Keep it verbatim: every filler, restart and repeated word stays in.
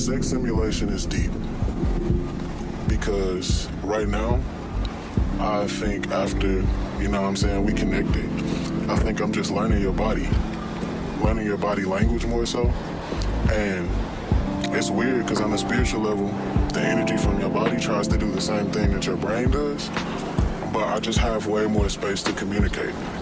sex simulation is deep because right now, I think after, you know what I'm saying, we connected, I think I'm just learning your body, learning your body language more so. And it's weird because on a spiritual level, the energy from your body tries to do the same thing that your brain does, but I just have way more space to communicate.